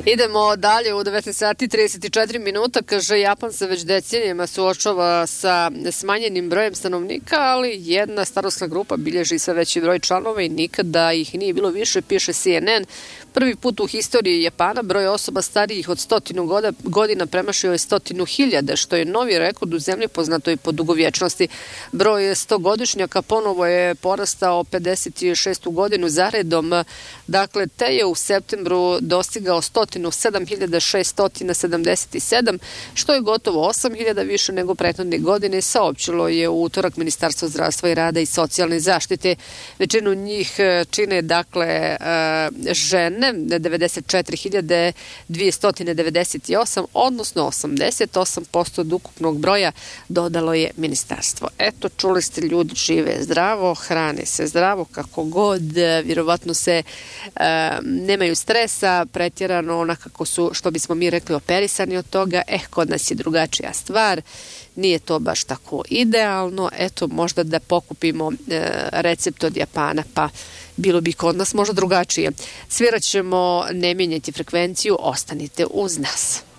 Idemo dalje u 19 sati 34 minuta. Kaže, Japan se već decenijama suočava sa smanjenim brojem stanovnika, ali jedna starosna grupa bilježi sve veći broj članova i nikada ih nije bilo više, piše CNN. Prvi put u historiji Japana broj osoba starijih od 100 godina premašio je 100.000, što je novi rekord u zemlji poznatoj po dugovječnosti. Broj 100-godišnjaka ponovo je porastao 56. godinu zaredom, dakle te je u septembru dostigao 107.677, što je gotovo 8.000 više nego prethodne godine, saopćilo je u utorak Ministarstvo zdravstva i rada i socijalne zaštite. Većinu njih čine dakle žene, 94.298, odnosno 88% od ukupnog broja, dodalo je ministarstvo. Eto, čuli ste, ljudi žive zdravo, hrane se zdravo, kako god, vjerovatno se nemaju stresa, pretjerano onakako su, što bismo mi rekli, operisani od toga. Kod nas je drugačija stvar, nije to baš tako idealno. Eto, možda da pokupimo recept od Japana, pa bilo bi kod nas možda drugačije. Svirat ćemo Ne mijenjajte frekvenciju, ostanite uz nas.